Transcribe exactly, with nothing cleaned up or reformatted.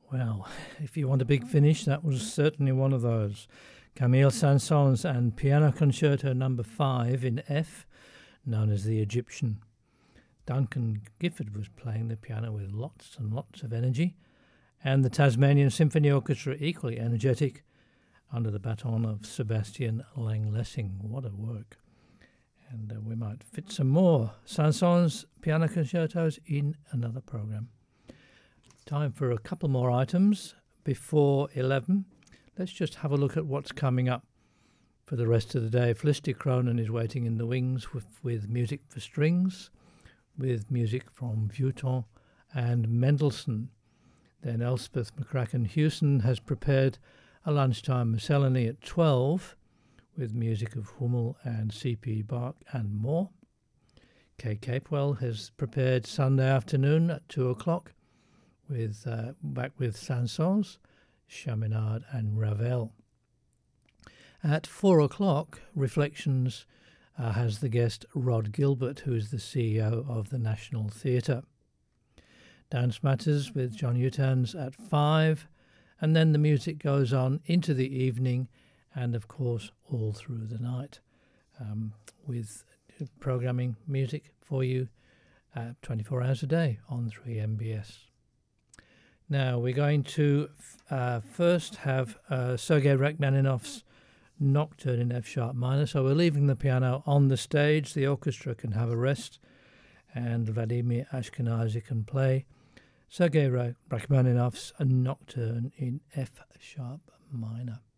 Well, if you want a big finish, that was certainly one of those. Camille Saint-Saëns and Piano Concerto number five in F, known as the Egyptian. Duncan Gifford was playing the piano with lots and lots of energy, and the Tasmanian Symphony Orchestra equally energetic under the baton of Sebastian Lang-Lessing. What a work. And uh, we might fit some more Saint-Saëns piano concertos in another program. Time for a couple more items before eleven. Let's just have a look at what's coming up for the rest of the day. Felicity Cronin is waiting in the wings with, with music for strings, with music from Vieuxtemps and Mendelssohn. Then Elspeth McCracken-Hewson has prepared a lunchtime miscellany at twelve, with music of Hummel and C P Bach and more. Kay Capewell has prepared Sunday afternoon at two o'clock, with uh, back with Saint-Saëns, Chaminade and Ravel. At four o'clock, Reflections uh, has the guest Rod Gilbert, who is the C E O of the National Theatre. Dance Matters with John Utans at five, and then the music goes on into the evening and, of course, all through the night, um, with programming music for you uh, twenty-four hours a day on three M B S. Now, we're going to uh, first have uh, Sergei Rachmaninoff's Nocturne in F-sharp minor. So we're leaving the piano on the stage. The orchestra can have a rest, and Vladimir Ashkenazy can play Sergei Rachmaninoff's Nocturne in F-sharp minor.